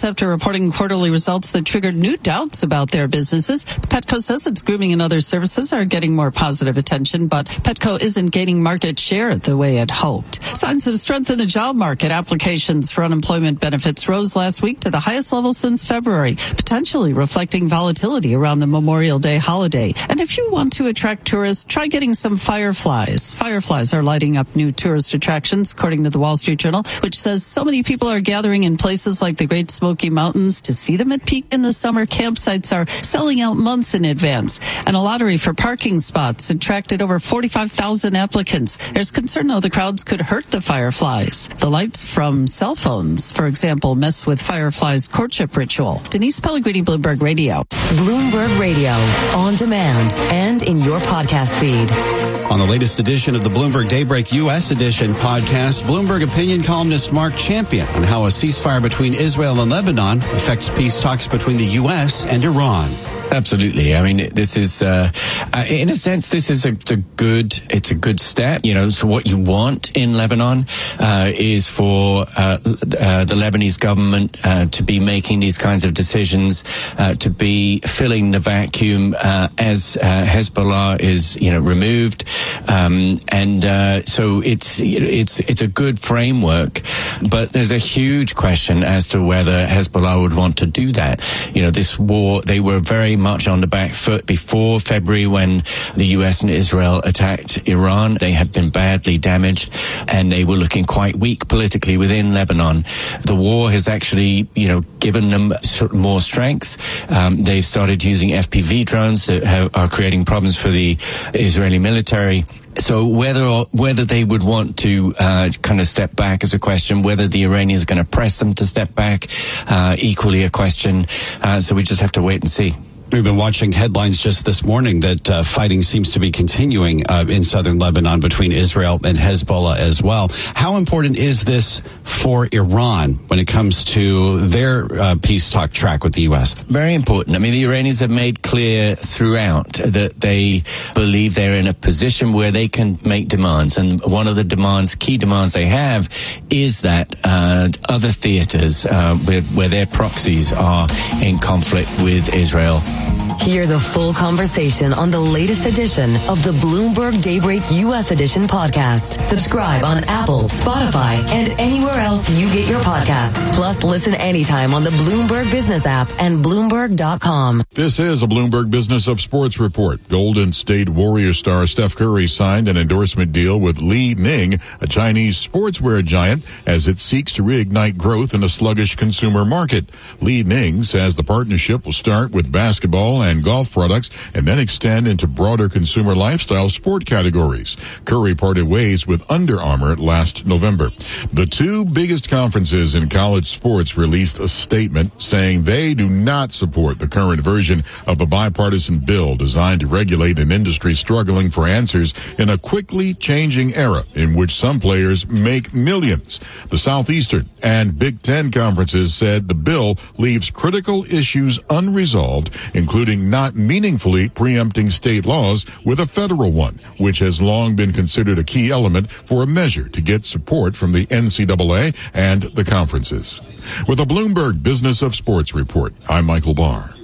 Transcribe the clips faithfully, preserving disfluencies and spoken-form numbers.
That's after reporting quarterly results that triggered new doubts about their businesses. Petco says its grooming and other services are getting more positive attention, but Petco isn't gaining market share the way it hoped. Signs of strength in the job market. Applications for unemployment benefits rose last week to the highest level since February, potentially reflecting volatility around the Memorial Day holiday. And if you want to attract tourists, try getting some fireflies. Fireflies are lighting up new tourist attractions, according to the Wall Street Journal, which says so many people are gathering in places like the Great Smoky Mountains to see them at peak in the summer. Campsites are selling out months in advance. And a lottery for parking spots attracted over forty-five thousand applicants. There's concern, though, the crowds could hurt the fireflies. The lights from cell phones, for example, mess with fireflies' courtship ritual. Denise Pellegrini, Bloomberg Radio. Bloomberg Radio, on demand and in your podcast feed. On the latest edition of the Bloomberg Daybreak U S Edition podcast, Bloomberg opinion columnist Mark Champion on how a ceasefire between Israel and Lebanon affects peace talks between the U S and Iran. Absolutely. I mean, this is, uh, uh, in a sense, this is a, a good, it's a good step. You know, so what you want in Lebanon, uh, is for, uh, uh, the Lebanese government, uh, to be making these kinds of decisions, uh, to be filling the vacuum, uh, as, uh, Hezbollah is, you know, removed. Um, and, uh, so it's, it's, it's a good framework, but there's a huge question as to whether Hezbollah would want to do that. You know, this war, they were very much on the back foot before February when the U S and Israel attacked Iran. They had been badly damaged and they were looking quite weak politically within Lebanon. The war has actually, you know, given them sort of more strength. Um, they've started using F P V drones that have, are creating problems for the Israeli military. So whether or, whether they would want to uh, kind of step back is a question. Whether the Iranians are going to press them to step back, uh, equally a question. Uh, so we just have to wait and see. We've been watching headlines just this morning that uh, fighting seems to be continuing uh, in southern Lebanon between Israel and Hezbollah as well. How important is this for Iran when it comes to their uh, peace talk track with the U S? Very important. I mean, the Iranians have made clear throughout that they believe they're in a position where they can make demands. And one of the demands, key demands they have is that uh, other theaters uh, where, where their proxies are in conflict with Israel. Hear the full conversation on the latest edition of the Bloomberg Daybreak U S Edition podcast. Subscribe on Apple, Spotify, and anywhere else you get your podcasts. Plus, listen anytime on the Bloomberg Business app and Bloomberg dot com. This is a Bloomberg Business of Sports report. Golden State Warrior star Steph Curry signed an endorsement deal with Li Ning, a Chinese sportswear giant, as it seeks to reignite growth in a sluggish consumer market. Li Ning says the partnership will start with basketball and golf products and then extend into broader consumer lifestyle sport categories. Curry parted ways with Under Armour last November. The two biggest conferences in college sports released a statement saying they do not support the current version of a bipartisan bill designed to regulate an industry struggling for answers in a quickly changing era in which some players make millions. The Southeastern and Big Ten conferences said the bill leaves critical issues unresolved, including not meaningfully preempting state laws with a federal one, which has long been considered a key element for a measure to get support from the N C double A and the conferences. With a Bloomberg Business of Sports report, I'm Michael Barr.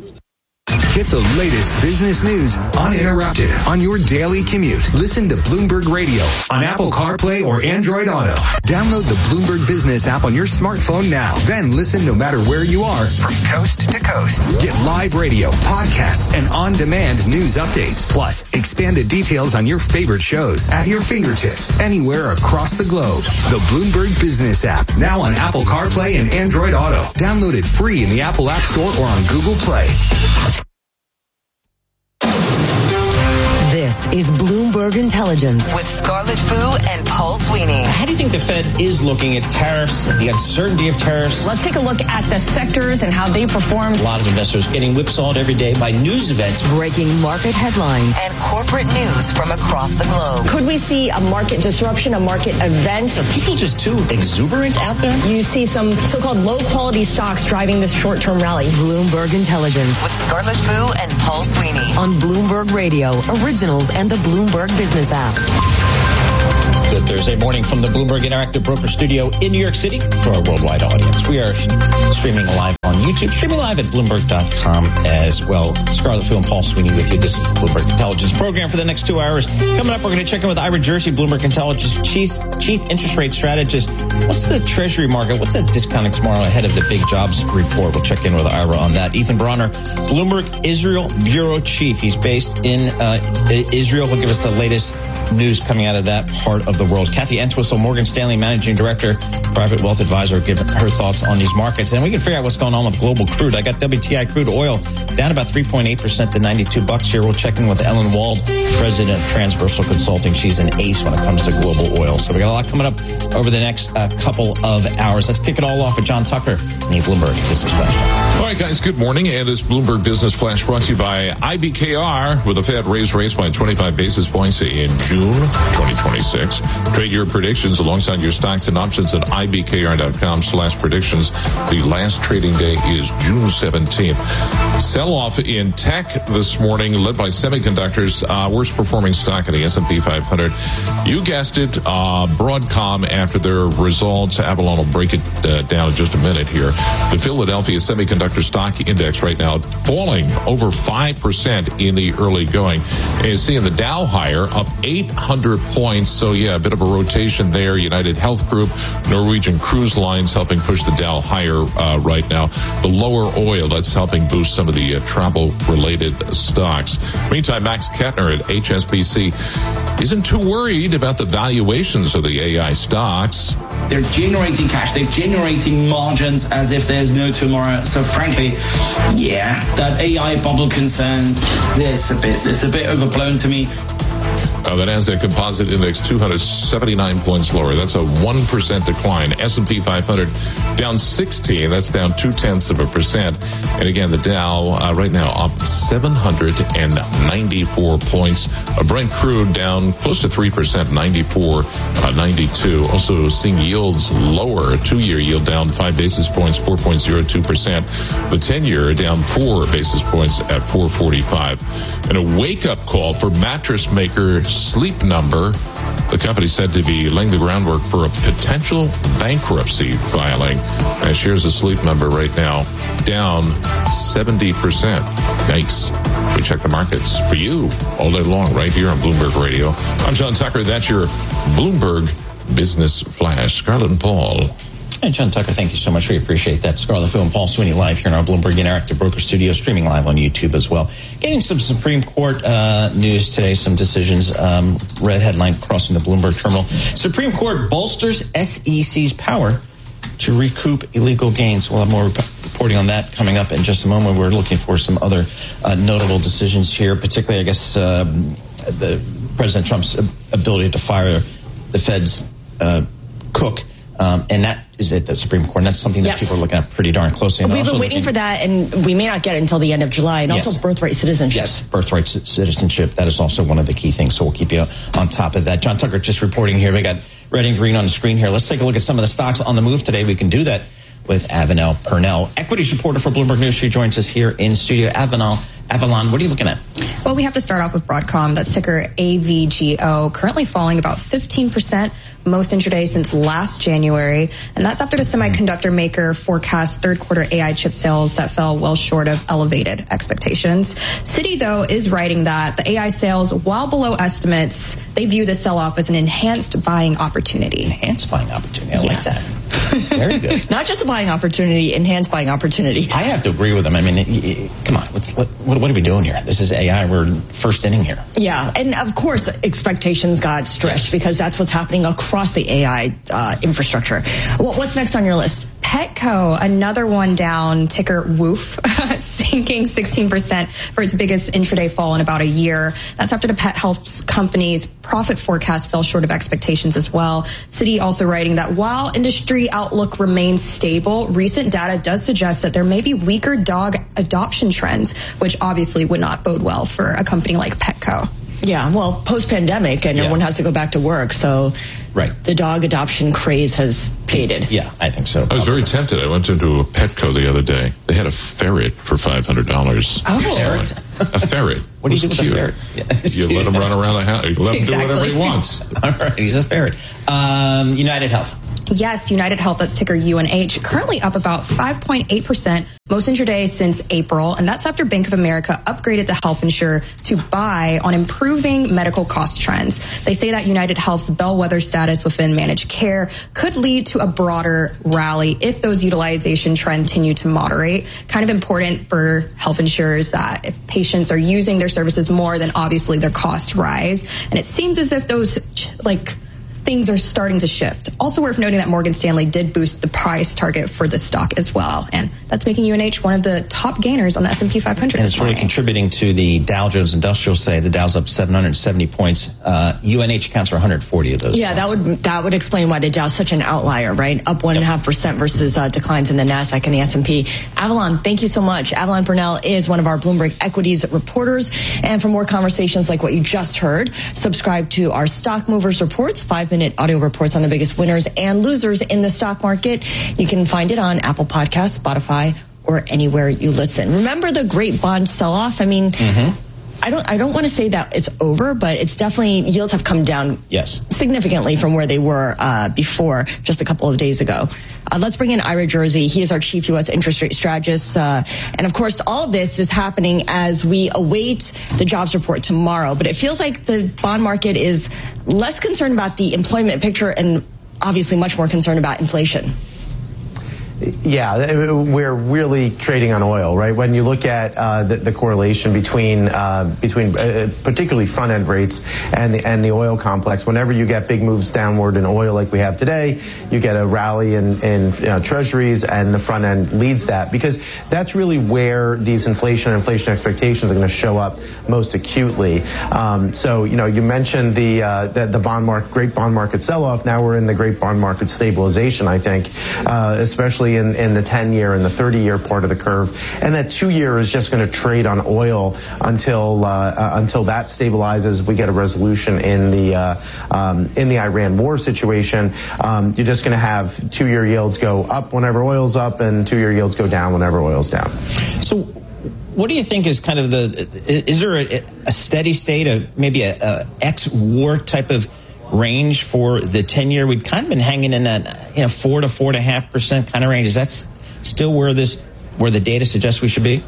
Get the latest business news uninterrupted on your daily commute. Listen to Bloomberg Radio on Apple CarPlay or Android Auto. Download the Bloomberg Business app on your smartphone now. Then listen no matter where you are from coast to coast. Get live radio, podcasts, and on-demand news updates. Plus, expanded details on your favorite shows at your fingertips anywhere across the globe. The Bloomberg Business app, now on Apple CarPlay and Android Auto. Download it free in the Apple App Store or on Google Play. This is Bloomberg Intelligence with Scarlett Fu and Paul Sweeney. How do you think the Fed is looking at tariffs, the uncertainty of tariffs? Let's take a look at the sectors and how they perform. A lot of investors getting whipsawed every day by news events. Breaking market headlines and corporate news from across the globe. Could we see a market disruption, a market event? Are people just too exuberant out there? You see some so-called low-quality stocks driving this short-term rally. Bloomberg Intelligence with Scarlett Fu and Paul Sweeney on Bloomberg Radio, Originals, and the Bloomberg Business app. Good Thursday morning from the Bloomberg Interactive Broker Studio in New York City for our worldwide audience. We are streaming live on YouTube, streaming live at Bloomberg dot com as well. Scarlett Fu and Paul Sweeney with you. This is the Bloomberg Intelligence program for the next two hours. Coming up, we're going to check in with Ira Jersey, Bloomberg Intelligence Chief, Chief Interest Rate Strategist. What's the Treasury market? What's that discounting tomorrow ahead of the big jobs report? We'll check in with Ira on that. Ethan Bronner, Bloomberg Israel Bureau Chief. He's based in uh, Israel. He'll give us the latest news coming out of that part of the world. Kathy Entwistle, Morgan Stanley Managing Director, Private Wealth Advisor, giving her thoughts on these markets. And we can figure out what's going on with global crude. I got W T I crude oil down about three point eight percent to ninety-two bucks here. We'll check in with Ellen Wald, President of Transversal Consulting. She's an ace when it comes to global oil. So we got a lot coming up over the next uh, couple of hours. Let's kick it all off with John Tucker and Eve Bloomberg. This is Flash. All right, guys, good morning. And it's Bloomberg Business Flash brought to you by I B K R, with the Fed raised rates by twenty-five basis points in June twenty twenty-six. Trade your predictions alongside your stocks and options at I B K R dot com slash predictions. The last trading day is June seventeenth. Sell-off in tech this morning, led by semiconductors. Uh, worst performing stock in the S and P five hundred. You guessed it, uh, Broadcom after their results. Avalon will break it uh, down in just a minute here. The Philadelphia Semiconductor Stock Index right now falling over five percent in the early going. And you see in the Dow higher, up eight hundred points. So, yeah, a bit of a rotation there. United Health Group, Norwegian Cruise Lines helping push the Dow higher uh, right now. The lower oil, that's helping boost some of the uh, travel-related stocks. Meantime, Max Kettner at H S B C isn't too worried about the valuations of the A I stocks. They're generating cash. They're generating margins as if there's no tomorrow. So frankly, yeah, that A I bubble concern, it's a bit, it's a bit overblown to me. Uh, the Nasdaq Composite Index two hundred seventy-nine points lower. That's a one percent decline. S and P five hundred down sixteen. That's down two-tenths of a percent. And again, the Dow uh, right now up seven hundred ninety-four points. Uh, Brent crude down close to three percent, ninety-four ninety-two. Also seeing yields lower. Two-year yield down five basis points, four point zero two percent. The ten-year down four basis points at four forty-five. And a wake-up call for mattress maker Sleep Number. The company said to be laying the groundwork for a potential bankruptcy filing. As shares of Sleep Number right now down seventy percent. Yikes. We check the markets for you all day long right here on Bloomberg Radio. I'm John Tucker. That's your Bloomberg Business Flash. Scarlett and Paul. Hey, John Tucker, thank you so much. We appreciate that. Scarlett Fu and Paul Sweeney live here in our Bloomberg Interactive Broker Studio, streaming live on YouTube as well. Getting some Supreme Court uh, news today, some decisions. Um, red headline crossing the Bloomberg terminal. Supreme Court bolsters S E C's power to recoup illegal gains. We'll have more reporting on that coming up in just a moment. We're looking for some other uh, notable decisions here, particularly, I guess, uh, the President Trump's ability to fire the Fed's uh, cook. Um, and that is at the Supreme Court. And that's something that yes. people are looking at pretty darn closely. And We've been waiting looking, for that, and we may not get it until the end of July. And yes. also birthright citizenship. Yes, birthright citizenship. That is also one of the key things. So we'll keep you on top of that. John Tucker just reporting here. We got red and green on the screen here. Let's take a look at some of the stocks on the move today. We can do that with Avanel Purnell, equities reporter for Bloomberg News. She joins us here in studio. Avanel, Avalon, what are you looking at? Well, we have to start off with Broadcom. That's ticker A V G O, currently falling about fifteen percent, most intraday since last January. And that's after the semiconductor maker forecast third quarter A I chip sales that fell well short of elevated expectations. Citi, though, is writing that the A I sales, while below estimates, they view the sell-off as an enhanced buying opportunity. Enhanced buying opportunity. I yes. like that. Very good. Not just a buying opportunity, enhanced buying opportunity. I have to agree with them. I mean, it, it, come on. What's, what, what are we doing here? This is A I. We're first inning here. Yeah. And of course, expectations got stretched yes. because that's what's happening across the A I uh, infrastructure. Well, what's next on your list? Petco, another one down, ticker WOOF, sinking sixteen percent for its biggest intraday fall in about a year. That's after the pet health company's profit forecast fell short of expectations as well. Citi also writing that while industry outlook remains stable, recent data does suggest that there may be weaker dog adoption trends, which obviously would not bode well for a company like Petco. Yeah, well, post-pandemic, and yeah. everyone has to go back to work, so right. the dog adoption craze has faded. Yeah, I think so. I was very tempted. I went into a Petco the other day. They had a ferret for five hundred dollars. Oh, a ferret? A ferret. What do you do with cute. a ferret? Yeah, you cute. let him run around the house. You let him exactly. do whatever he wants. All right, he's a ferret. Um, United Health. Yes, United Health, that's ticker U N H, currently up about five point eight percent, most intraday since April. And that's after Bank of America upgraded the health insurer to buy on improving medical cost trends. They say that United Health's bellwether status within managed care could lead to a broader rally if those utilization trends continue to moderate. Kind of important for health insurers that if patients are using their services more, then obviously their costs rise. And it seems as if those, like, things are starting to shift. Also worth noting that Morgan Stanley did boost the price target for the stock as well. And that's making U N H one of the top gainers on the S and P five hundred. And it's really contributing to the Dow Jones Industrials today. The Dow's up seven hundred seventy points. Uh, U N H accounts for one hundred forty of those. Yeah, points. that would that would explain why the Dow's such an outlier, right? Up one and a half percent versus uh, declines in the Nasdaq and the S and P. Avalon, thank you so much. Avalon Purnell is one of our Bloomberg Equities reporters. And for more conversations like what you just heard, subscribe to our Stock Movers Reports, five-minute audio reports on the biggest winners and losers in the stock market. You can find it on Apple Podcasts, Spotify, or anywhere you listen. Remember the great bond sell-off? I mean, mm-hmm. I don't I don't want to say that it's over, but it's definitely, yields have come down yes. significantly from where they were uh, before just a couple of days ago. Uh, let's bring in Ira Jersey. He is our chief U S interest rate strategist. Uh, and of course, all of this is happening as we await the jobs report tomorrow. But it feels like the bond market is less concerned about the employment picture and obviously much more concerned about inflation. Yeah, we're really trading on oil, right? When you look at uh, the, the correlation between uh, between uh, particularly front end rates and the and the oil complex, whenever you get big moves downward in oil like we have today, you get a rally in in you know, treasuries, and the front end leads that because that's really where these inflation and inflation expectations are going to show up most acutely. Um, so you know, you mentioned the uh, the, the bond market, great bond market sell off. Now we're in the great bond market stabilization. I think, uh, especially In, in the ten-year and the thirty-year part of the curve, and that two-year is just going to trade on oil until uh, uh, until that stabilizes. We get a resolution in the uh, um, in the Iran war situation. Um, you're just going to have two-year yields go up whenever oil's up, and two-year yields go down whenever oil's down. So, what do you think is kind of the? Is there a, a steady state, of maybe a, a ex-war type of range for the ten-year? We've kind of been hanging in that, you know, four to four and a half percent kind of range. Is that still where this, where the data suggests we should be?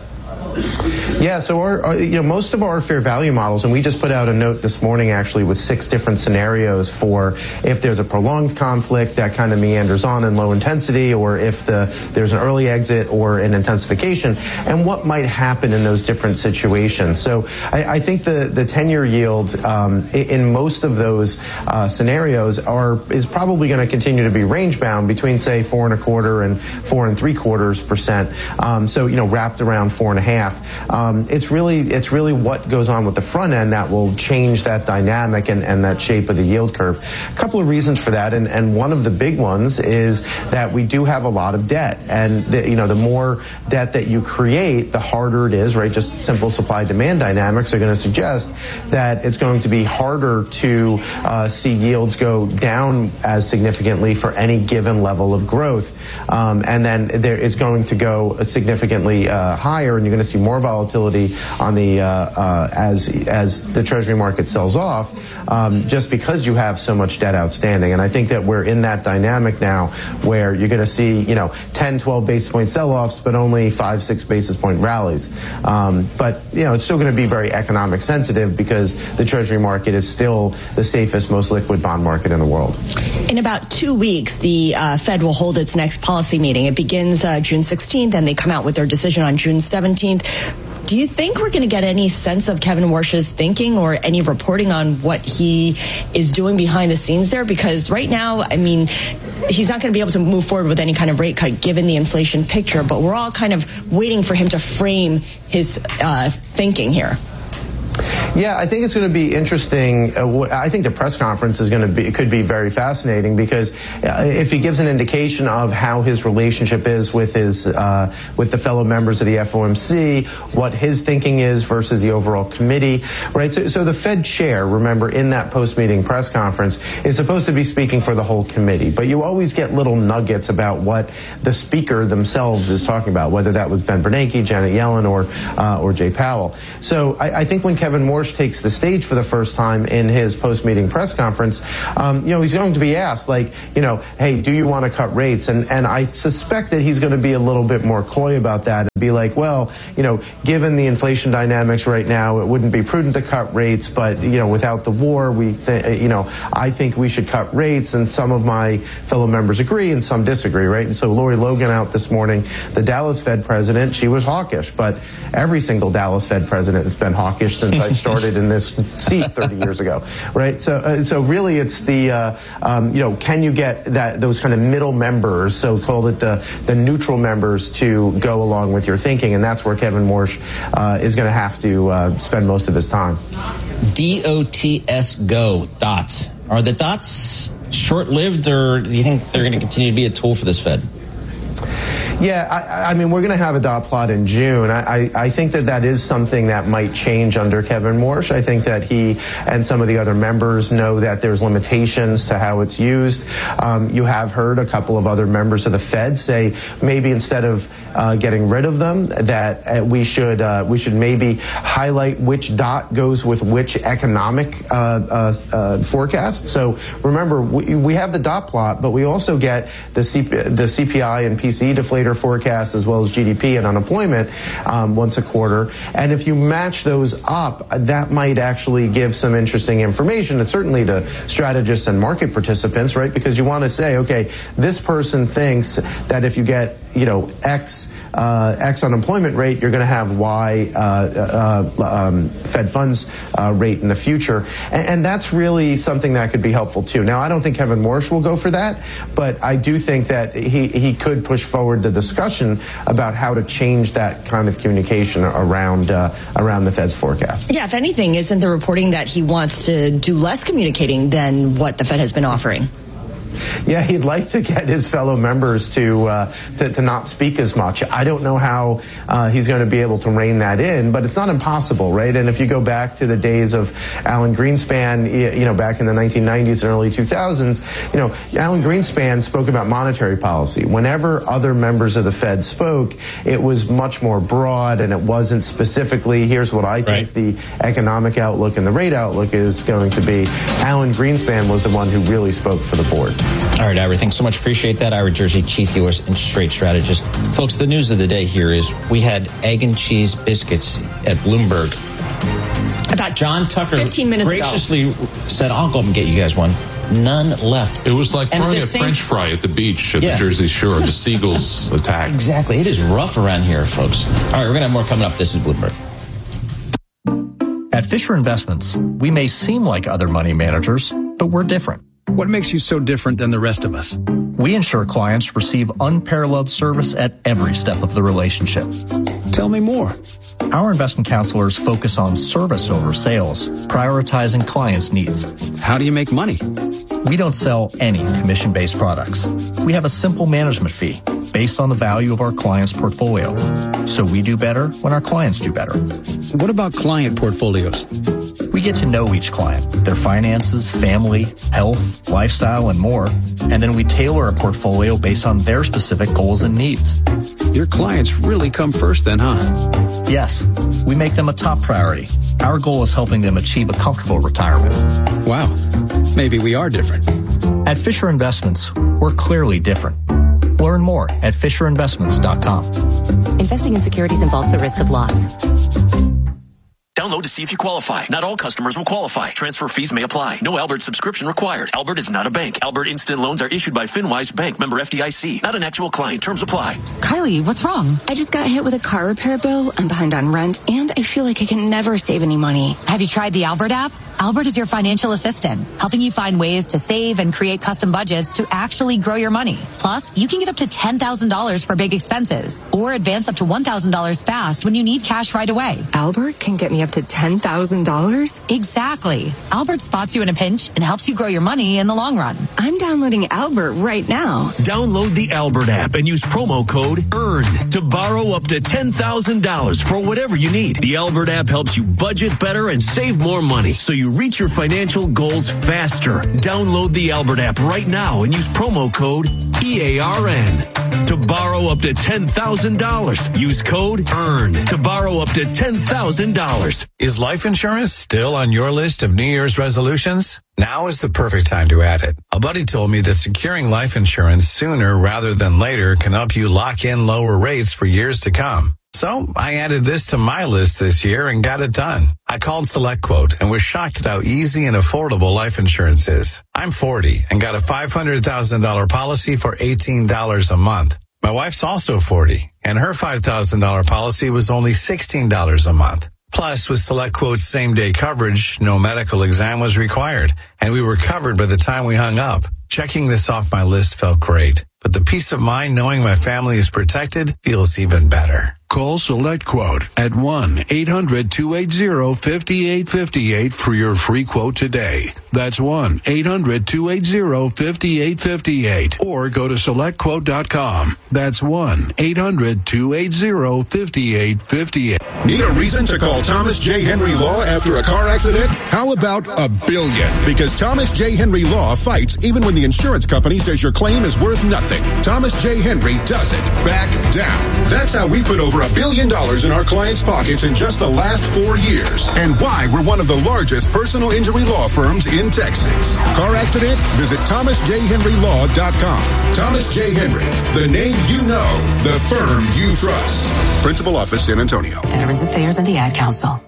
Yeah, so our, our, you know, most of our fair value models, and we just put out a note this morning actually with six different scenarios for if there's a prolonged conflict that kind of meanders on in low intensity, or if the there's an early exit or an intensification, and what might happen in those different situations. So I, I think the the ten-year yield um, in most of those uh, scenarios are is probably going to continue to be range bound between say four and a quarter and four and three quarters percent. Um, so you know, wrapped around four and a half. Um, it's really it's really what goes on with the front end that will change that dynamic and, and that shape of the yield curve. A couple of reasons for that, and, and one of the big ones is that we do have a lot of debt, and the, you know the more debt that you create, the harder it is, right? Just simple supply-demand dynamics are going to suggest that it's going to be harder to uh, see yields go down as significantly for any given level of growth, um, and then there is going to go significantly uh, higher, and you're going to see more volatility on the uh, uh, as as the Treasury market sells off, um, just because you have so much debt outstanding. And I think that we're in that dynamic now where you're going to see you know ten, twelve basis point sell-offs, but only five, six basis point rallies. Um, but you know it's still going to be very economic sensitive because the Treasury market is still the safest, most liquid bond market in the world. In about two weeks, the uh, Fed will hold its next policy meeting. It begins uh, June sixteenth, and they come out with their decision on June seventeenth. Do you think we're going to get any sense of Kevin Warsh's thinking or any reporting on what he is doing behind the scenes there? Because right now, I mean, he's not going to be able to move forward with any kind of rate cut given the inflation picture, but we're all kind of waiting for him to frame his uh, thinking here. Yeah, I think it's going to be interesting. Uh, I think the press conference is going to be could be very fascinating because uh, if he gives an indication of how his relationship is with his uh, with the fellow members of the F O M C, what his thinking is versus the overall committee, right? So, so the Fed chair, remember, in that post-meeting press conference, is supposed to be speaking for the whole committee, but you always get little nuggets about what the speaker themselves is talking about, whether that was Ben Bernanke, Janet Yellen, or uh, or Jay Powell. So I, I think when Kevin Moore Warsh takes the stage for the first time in his post-meeting press conference, um, you know, he's going to be asked, like, you know, hey, do you want to cut rates? And and I suspect that he's going to be a little bit more coy about that and be like, well, you know, given the inflation dynamics right now, it wouldn't be prudent to cut rates, but, you know, without the war, we, th- you know, I think we should cut rates, and some of my fellow members agree and some disagree, right? And so Lori Logan out this morning, the Dallas Fed president, she was hawkish, but every single Dallas Fed president has been hawkish since I started in this seat thirty years ago, right? So, uh, so really, it's the, uh, um, you know, can you get that those kind of middle members, so called it the the neutral members, to go along with your thinking, and that's where Kevin Warsh uh, is going to have to uh, spend most of his time. D O T S Go, dots. Are the dots short-lived, or do you think they're going to continue to be a tool for this Fed? Yeah, I, I mean, we're going to have a dot plot in June. I, I, I think that that is something that might change under Kevin Warsh. I think that he and some of the other members know that there's limitations to how it's used. Um, you have heard a couple of other members of the Fed say maybe instead of uh, getting rid of them, that uh, we should uh, we should maybe highlight which dot goes with which economic uh, uh, uh, forecast. So remember, we, we have the dot plot, but we also get the C P, the C P I and P C E deflator forecast, as well as G D P and unemployment um, once a quarter. And if you match those up, that might actually give some interesting information, and certainly to strategists and market participants, right? Because you want to say, okay, this person thinks that if you get, you know, X uh, X unemployment rate, you're going to have Y uh, uh, um, Fed funds uh, rate in the future, and, and that's really something that could be helpful too. Now, I don't think Kevin Warsh will go for that, but I do think that he he could push forward the discussion about how to change that kind of communication around uh, around the Fed's forecast. Yeah, if anything, isn't the reporting that he wants to do less communicating than what the Fed has been offering? Yeah, he'd like to get his fellow members to, uh, to to not speak as much. I don't know how uh, he's going to be able to rein that in, but it's not impossible, right? And if you go back to the days of Alan Greenspan, you know, back in the nineteen nineties and early two thousands, you know, Alan Greenspan spoke about monetary policy. Whenever other members of the Fed spoke, it was much more broad, and it wasn't specifically, here's what I think right. the economic outlook and the rate outlook is going to be. Alan Greenspan was the one who really spoke for the board. All right, Ira, thanks so much. Appreciate that. Ira Jersey, Chief U S Interest Rate Strategist. Folks, the news of the day here is we had egg and cheese biscuits at Bloomberg. About John Tucker fifteen minutes graciously ago. said, I'll go up and get you guys one. None left. It was like and throwing a same... French fry at the beach at yeah. the Jersey Shore. The seagulls attack. Exactly. It is rough around here, folks. All right, we're going to have more coming up. This is Bloomberg. At Fisher Investments, we may seem like other money managers, but we're different. What makes you so different than the rest of us? We ensure clients receive unparalleled service at every step of the relationship. Tell me more. Our investment counselors focus on service over sales, prioritizing clients' needs. How do you make money? We don't sell any commission-based products. We have a simple management fee based on the value of our client's portfolio. So we do better when our clients do better. What about client portfolios? We get to know each client, their finances, family, health, lifestyle, and more, and then we tailor a portfolio based on their specific goals and needs. Your clients really come first then, huh? Yes, we make them a top priority. Our goal is helping them achieve a comfortable retirement. Wow, maybe we are different. At Fisher Investments, we're clearly different. Learn more at fisher investments dot com. Investing in securities involves the risk of loss. Download to see if you qualify. Not all customers will qualify. Transfer fees may apply. No Albert subscription required. Albert is not a bank. Albert Instant Loans are issued by FinWise Bank, member F D I C. Not an actual client. Terms apply. Kylie, what's wrong? I just got hit with a car repair bill. I'm behind on rent, and I feel like I can never save any money. Have you tried the Albert app? Albert is your financial assistant, helping you find ways to save and create custom budgets to actually grow your money. Plus, you can get up to ten thousand dollars for big expenses or advance up to one thousand dollars fast when you need cash right away. Albert can get me up to ten thousand dollars? Exactly. Albert spots you in a pinch and helps you grow your money in the long run. I'm downloading Albert right now. Download the Albert app and use promo code EARN to borrow up to ten thousand dollars for whatever you need. The Albert app helps you budget better and save more money, so you you reach your financial goals faster. Download the Albert app right now and use promo code E A R N to borrow up to ten thousand dollars. Use code EARN to borrow up to ten thousand dollars. Is life insurance still on your list of New Year's resolutions? Now is the perfect time to add it. A buddy told me that securing life insurance sooner rather than later can help you lock in lower rates for years to come. So I added this to my list this year and got it done. I called SelectQuote and was shocked at how easy and affordable life insurance is. I'm forty and got a five hundred thousand dollars policy for eighteen dollars a month. My wife's also forty and her five thousand dollars policy was only sixteen dollars a month. Plus, with SelectQuote's same-day coverage, no medical exam was required, and we were covered by the time we hung up. Checking this off my list felt great, but the peace of mind knowing my family is protected feels even better. Call SelectQuote at one eight hundred two eight zero five eight five eight for your free quote today. That's one eight hundred two eight zero five eight five eight. Or go to select quote dot com. That's one eight hundred two eight zero five eight five eight. Need a reason to call Thomas J. Henry Law after a car accident? How about a billion? Because Thomas J. Henry Law fights even when the insurance company says your claim is worth nothing. Thomas J. Henry doesn't back down. That's how we put over a billion dollars in our clients' pockets in just the last four years. And why we're one of the largest personal injury law firms in Texas. Car accident? Visit thomas j henry law dot com. Thomas J. Henry, the name you know, the firm you trust. Principal office, San Antonio. Veterans Affairs and the Ad Council.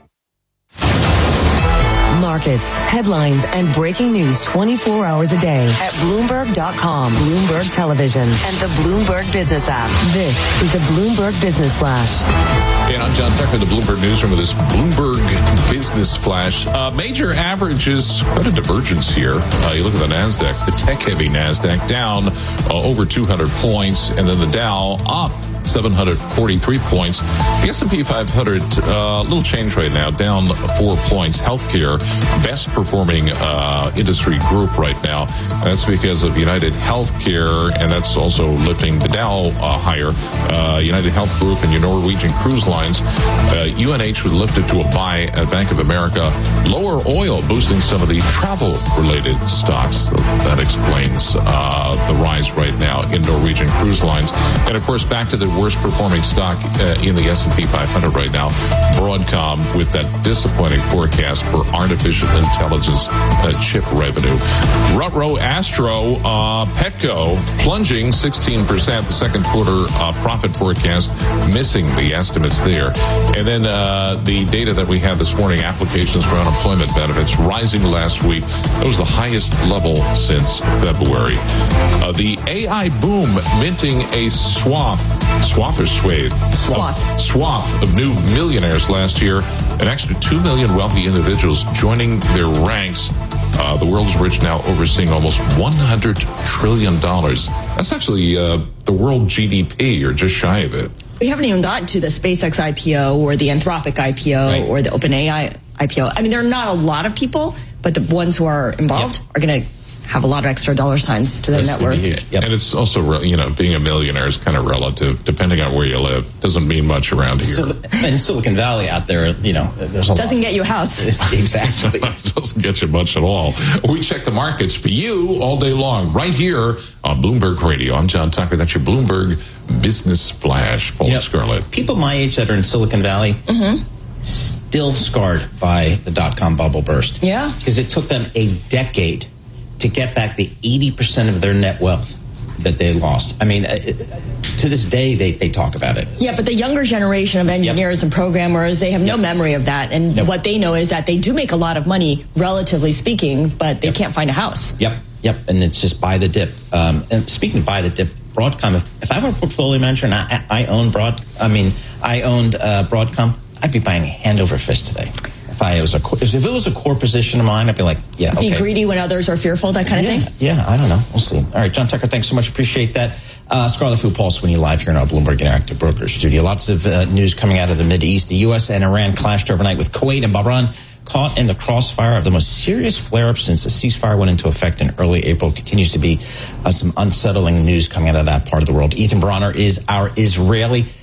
Markets, headlines, and breaking news twenty-four hours a day at Bloomberg dot com, Bloomberg Television, and the Bloomberg Business app. This is a Bloomberg Business Flash. And I'm John Tucker, the Bloomberg Newsroom, with this Bloomberg Business Flash. Uh, major averages, quite a divergence here. Uh, you look at the NASDAQ, the tech-heavy NASDAQ, down uh, over two hundred points, and then the Dow up seven hundred forty-three points. The S and P five hundred, a uh, little change right now, down four points. Healthcare, best performing uh, industry group right now. That's because of United Healthcare, and that's also lifting the Dow uh, higher. Uh, United Health Group and your Norwegian Cruise Lines. Uh, U N H was lifted to a buy at Bank of America. Lower oil boosting some of the travel-related stocks. That explains uh, the rise right now in Norwegian Cruise Lines. And, of course, back to the worst performing stock uh, in the S and P five hundred right now, Broadcom, with that disappointing forecast for artificial intelligence uh, chip revenue. Rutro Astro, uh, Petco plunging sixteen percent, the second quarter uh, profit forecast missing the estimates there. And then uh, the data that we had this morning, applications for unemployment benefits rising last week. That was the highest level since February. Uh, the A I boom minting a swath Swath or swathe? Swath. Swath of new millionaires last year. An extra two million wealthy individuals joining their ranks. Uh, the world's rich now overseeing almost one hundred trillion dollars. That's actually uh, the world G D P, or just shy of it. We haven't even gotten to the SpaceX I P O or the Anthropic I P O right. or the OpenAI I P O. I mean, there are not a lot of people, but the ones who are involved yep. are going to have a lot of extra dollar signs to their net worth. Yep. And it's also, you know, being a millionaire is kind of relative, depending on where you live. Doesn't mean much around here. So, in Silicon Valley out there, you know, there's a Doesn't lot. get you a house. Exactly. It doesn't get you much at all. We check the markets for you all day long, right here on Bloomberg Radio. I'm John Tucker. That's your Bloomberg Business Flash. Paul yep. Scarlett. People my age that are in Silicon Valley, mm-hmm. still scarred by the dot-com bubble burst. Yeah. Because it took them a decade to get back the eighty percent of their net wealth that they lost. I mean, uh, to this day, they, they talk about it. Yeah, but the younger generation of engineers yep. and programmers, they have no yep. memory of that. And nope. what they know is that they do make a lot of money, relatively speaking, but they yep. can't find a house. Yep, yep, and it's just buy the dip. Um, and speaking of buy the dip, Broadcom, if, if I were a portfolio manager and I, I owned Broad, I mean, I owned uh, Broadcom, I'd be buying hand over fist today. If I was a if it was a core position of mine, I'd be like, yeah, okay. Be greedy when others are fearful, that kind yeah, of thing? Yeah, I don't know. We'll see. All right, John Tucker, thanks so much. Appreciate that. Uh, Scarlett Fu, Paul Sweeney live here in our Bloomberg Interactive Brokers studio. Lots of uh, news coming out of the Mideast. The U S and Iran clashed overnight with Kuwait and Bahrain, caught in the crossfire of the most serious flare-up since the ceasefire went into effect in early April. Continues to be uh, some unsettling news coming out of that part of the world. Ethan Bronner is our Israeli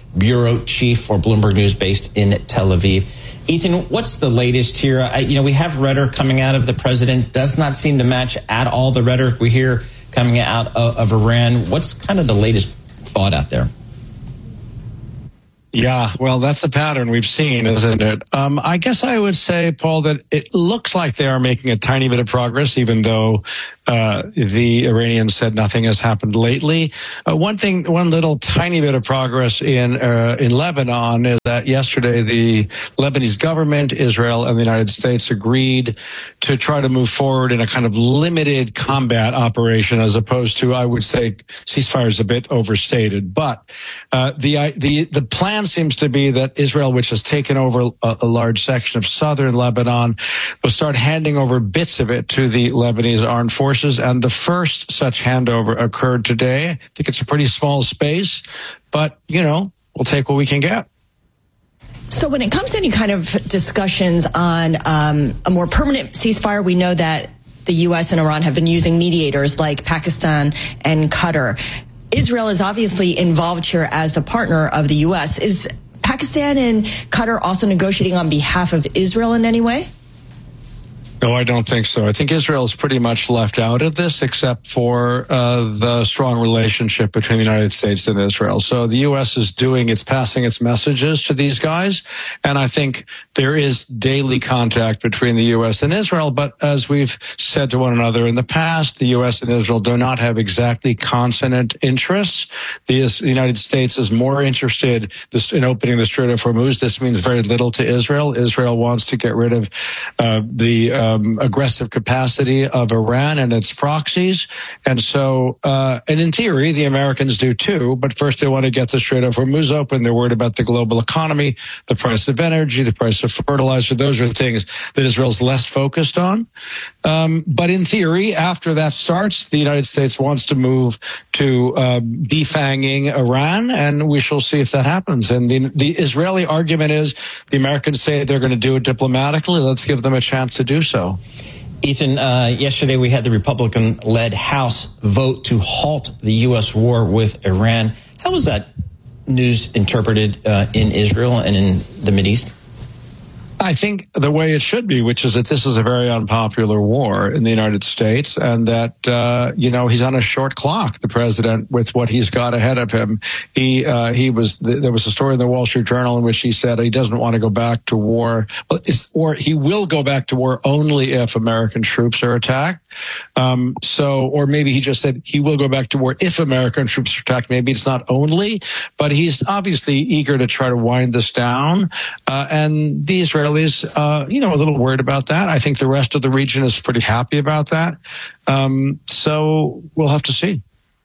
bureau chief for Bloomberg News based in Tel Aviv. Ethan, what's the latest here? I, you know, we have rhetoric coming out of the president, does not seem to match at all the rhetoric we hear coming out of, of Iran. What's kind of the latest thought out there? Yeah, well, that's a pattern we've seen, isn't it? Um, I guess I would say, Paul, that it looks like they are making a tiny bit of progress, even though uh, the Iranians said nothing has happened lately. Uh, one thing, one little tiny bit of progress in uh, in Lebanon is that yesterday the Lebanese government, Israel, and the United States agreed to try to move forward in a kind of limited combat operation, as opposed to, I would say, ceasefire is a bit overstated. But uh, the the the plan seems to be that Israel, which has taken over a, a large section of southern Lebanon, will start handing over bits of it to the Lebanese armed forces. And the first such handover occurred today. I think it's a pretty small space, but, you know, we'll take what we can get. So when it comes to any kind of discussions on um, a more permanent ceasefire, we know that the U S and Iran have been using mediators like Pakistan and Qatar. Israel is obviously involved here as the partner of the U S. Is Pakistan and Qatar also negotiating on behalf of Israel in any way? No, I don't think so. I think Israel is pretty much left out of this, except for uh, the strong relationship between the United States and Israel. So the U S is doing, it's passing its messages to these guys. And I think there is daily contact between the U S and Israel. But as we've said to one another in the past, the U S and Israel do not have exactly consonant interests. The, the United States is more interested in opening the Strait of Hormuz. This means very little to Israel. Israel wants to get rid of uh, the uh, Um, aggressive capacity of Iran and its proxies. And so, uh, and in theory, the Americans do too, but first they want to get the Strait of Hormuz open. They're worried about the global economy, the price of energy, the price of fertilizer. Those are things that Israel's less focused on. Um, but in theory, after that starts, the United States wants to move to uh, defanging Iran, and we shall see if that happens. And the, the Israeli argument is the Americans say they're going to do it diplomatically. Let's give them a chance to do so. Ethan, uh, yesterday we had the Republican-led House vote to halt the U S war with Iran. How was that news interpreted uh, in Israel and in the Mideast? I think the way it should be, which is that this is a very unpopular war in the United States, and that, uh, you know, he's on a short clock, the president, with what he's got ahead of him. He, uh, he was, there was a story in the Wall Street Journal in which he said he doesn't want to go back to war, or he will go back to war only if American troops are attacked. Um, so, or maybe he just said he will go back to war if American troops are attacked. Maybe it's not only, but he's obviously eager to try to wind this down. Uh, and the Israelis, uh, you know, a little worried about that. I think the rest of the region is pretty happy about that. Um, so we'll have to see.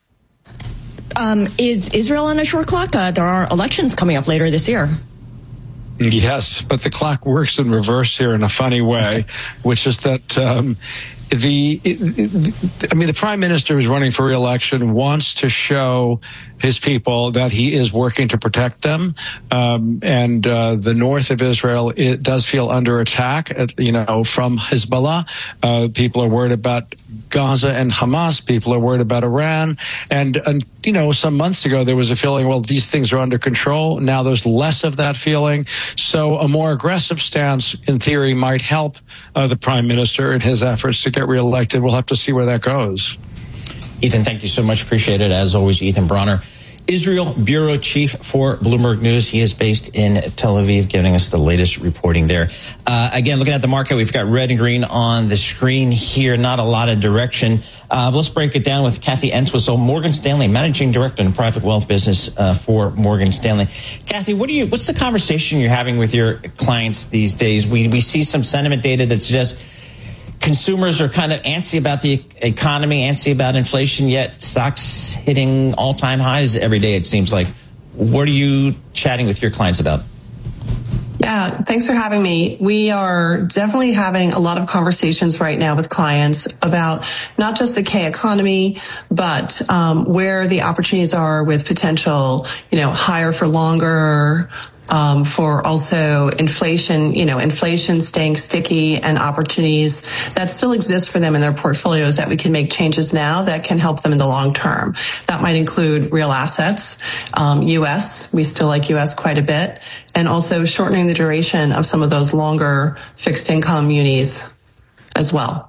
Um, is Israel on a short clock? Uh, there are elections coming up later this year. Yes, but the clock works in reverse here in a funny way, which is that um, the, it, it, I mean, the prime minister who's running for re-election wants to show his people that he is working to protect them. Um, and uh, the north of Israel, it does feel under attack, you know, from Hezbollah. Uh, people are worried about Gaza and Hamas. People are worried about Iran. And, and, you know, some months ago, there was a feeling, well, these things are under control. Now there's less of that feeling. So a more aggressive stance, in theory, might help uh, the prime minister in his efforts to get reelected. We'll have to see where that goes. Ethan, thank you so much. Appreciate it. As always, Ethan Bronner, Israel Bureau Chief for Bloomberg News. He is based in Tel Aviv, giving us the latest reporting there. Uh, again, looking at the market, we've got red and green on the screen here. Not a lot of direction. Uh, let's break it down with Kathy Entwistle, Morgan Stanley, Managing Director in Private Wealth Business uh, for Morgan Stanley. Kathy, what do you? What's the conversation you're having with your clients these days? We we see some sentiment data that suggests consumers are kind of antsy about the economy, antsy about inflation, yet stocks hitting all-time highs every day, it seems like. What are you chatting with your clients about? Yeah, thanks for having me. We are definitely having a lot of conversations right now with clients about not just the K economy, but um, where the opportunities are with potential, you know, higher for longer um, for also inflation, you know, inflation staying sticky and opportunities that still exist for them in their portfolios that we can make changes now that can help them in the long term. That might include real assets, um, U S. We still like U S quite a bit, and also shortening the duration of some of those longer fixed income munis as well.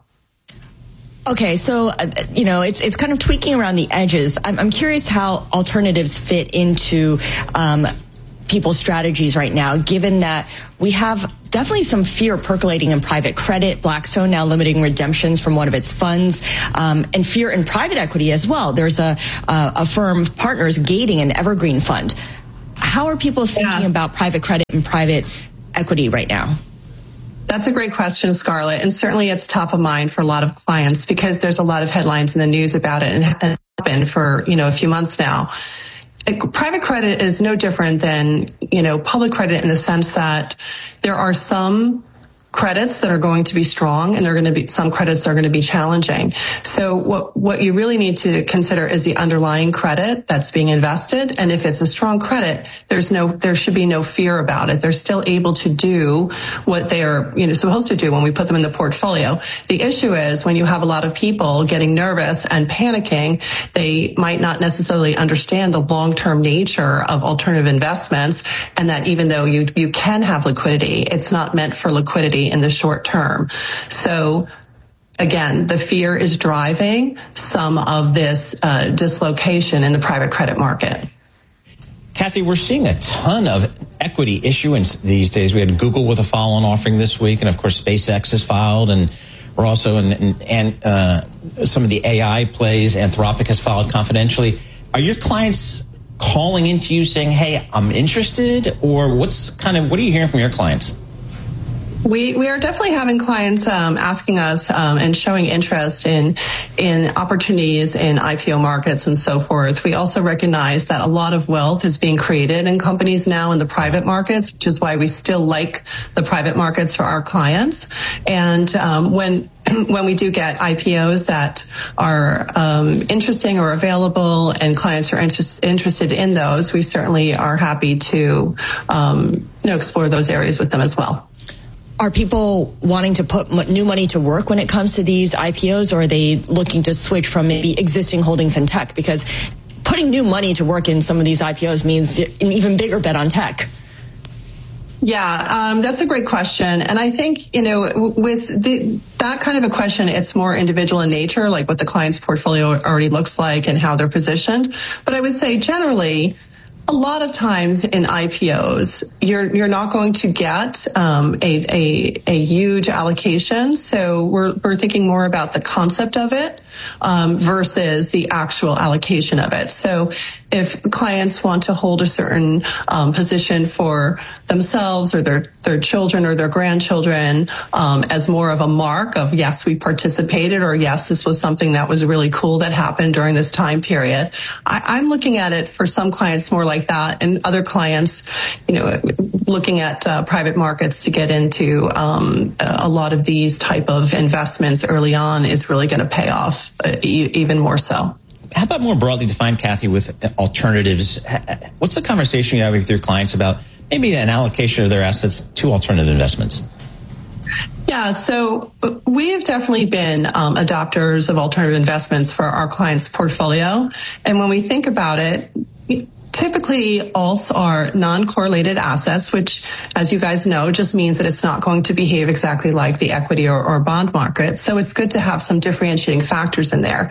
Okay, so, uh, you know, it's it's kind of tweaking around the edges. I'm, I'm curious how alternatives fit into um, people's strategies right now, given that we have definitely some fear percolating in private credit, Blackstone now limiting redemptions from one of its funds, um, and fear in private equity as well. There's a, a, a firm, Partners, gating an evergreen fund. How are people thinking yeah. about private credit and private equity right now? That's a great question, Scarlett. And certainly it's top of mind for a lot of clients because there's a lot of headlines in the news about it and has been for, you know, a few months now. Private credit is no different than, you know, public credit in the sense that there are some credits that are going to be strong and there are going to be some credits that are going to be challenging. So what, what you really need to consider is the underlying credit that's being invested. And if it's a strong credit, there's no, there should be no fear about it. They're still able to do what they are, you know, supposed to do when we put them in the portfolio. The issue is when you have a lot of people getting nervous and panicking, they might not necessarily understand the long-term nature of alternative investments. And that even though you, you can have liquidity, it's not meant for liquidity in the short term. So again, the fear is driving some of this uh, dislocation in the private credit market. Kathy, we're seeing a ton of equity issuance these days. We had Google with a follow-on offering this week, and of course SpaceX has filed, and we're also in, in and uh, some of the A I plays. Anthropic has filed confidentially. Are your clients calling into you saying, "Hey, I'm interested," or what's kind of what are you hearing from your clients? We we are definitely having clients um, asking us um, and showing interest in in opportunities in I P O markets and so forth. We also recognize that a lot of wealth is being created in companies now in the private markets, which is why we still like the private markets for our clients. And um, when when we do get I P Os that are um, interesting or available and clients are interest, interested in those, we certainly are happy to um, you know explore those areas with them as well. Are people wanting to put new money to work when it comes to these I P Os, or are they looking to switch from maybe existing holdings in tech? Because putting new money to work in some of these I P Os means an even bigger bet on tech. Yeah, um, that's a great question. And I think, you know, with the, that kind of a question, it's more individual in nature, like what the client's portfolio already looks like and how they're positioned. But I would say generally, a lot of times in I P Os, you're you're not going to get um, a, a a huge allocation. So we're we're thinking more about the concept of it um, versus the actual allocation of it. So if clients want to hold a certain um, position for themselves or their their children or their grandchildren um, as more of a mark of yes, we participated, or yes, this was something that was really cool that happened during this time period. I, I'm looking at it for some clients more like that, and other clients, you know, looking at uh, private markets to get into um, a lot of these type of investments early on is really going to pay off uh, e- even more so. How about more broadly defined, Kathy, with alternatives? What's the conversation you have with your clients about maybe an allocation of their assets to alternative investments? Yeah, so we have definitely been um, adopters of alternative investments for our clients' portfolio. And when we think about it, typically alts are non-correlated assets, which, as you guys know, just means that it's not going to behave exactly like the equity or, or bond market. So it's good to have some differentiating factors in there.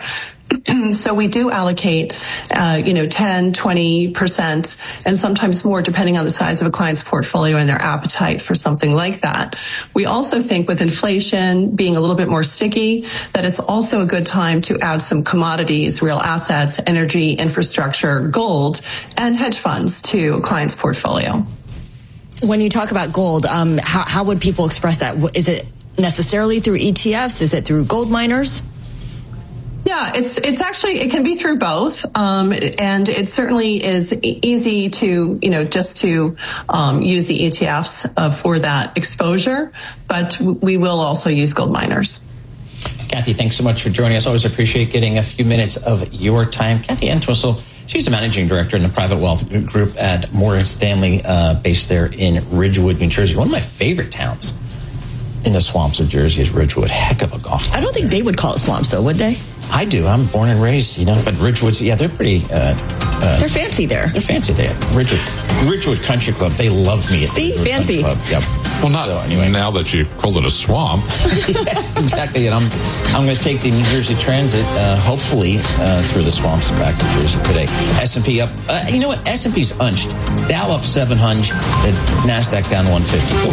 So we do allocate, uh, you know, ten, twenty percent, and sometimes more depending on the size of a client's portfolio and their appetite for something like that. We also think with inflation being a little bit more sticky, that it's also a good time to add some commodities, real assets, energy, infrastructure, gold, and hedge funds to a client's portfolio. When you talk about gold, um, how, how would people express that? Is it necessarily through E T Fs? Is it through gold miners? Yeah, it's it's actually, it can be through both. Um, and it certainly is easy to, you know, just to um, use the E T Fs uh, for that exposure. But we will also use gold miners. Kathy, thanks so much for joining us. Always appreciate getting a few minutes of your time. Kathy Entwistle, She's a managing director in the private wealth group at Morgan Stanley, uh, based there in Ridgewood, New Jersey. One of my favorite towns in the swamps of Jersey is Ridgewood. Heck of a golf town. I don't think they would call it swamps, though, would they? I do. I'm born and raised, you know, but Ridgewood's, yeah, they're pretty... Uh, uh, they're fancy there. They're fancy there. Ridgewood, Ridgewood Country Club, they love me at See, Ridgewood fancy. Country Club. Yep. Well, not so, anyway. now that you called it a swamp. Yes, exactly. And I'm I'm going to take the New Jersey Transit, uh, hopefully, uh, through the swamps back to Jersey today. S and P up. Uh, you know what? S and P's unched. Dow up seven hundred. The NASDAQ down one fifty.